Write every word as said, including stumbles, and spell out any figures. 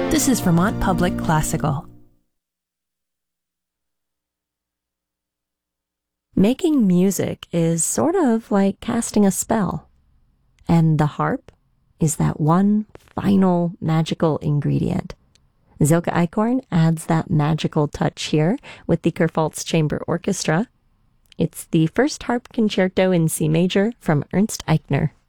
This is Vermont Public Classical. Making music is sort of like casting a spell, and the harp is that one final magical ingredient. Silke Eichhorn adds that magical touch here with the Kurpfalz Chamber Orchestra. It's the first harp concerto in C major from Ernst Eichner.